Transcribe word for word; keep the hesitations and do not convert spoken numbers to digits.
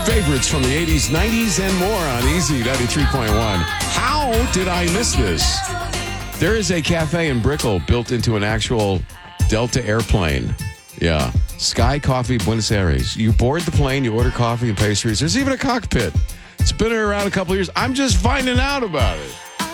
Favorites from the eighties, nineties, and more on Easy ninety-three point one. How did I miss this? There is a cafe in Brickell built into an actual Delta airplane. Yeah. Sky Coffee Buenos Aires. You board the plane, you order coffee and pastries. There's even a cockpit. It's been around a couple of years. I'm just finding out about it.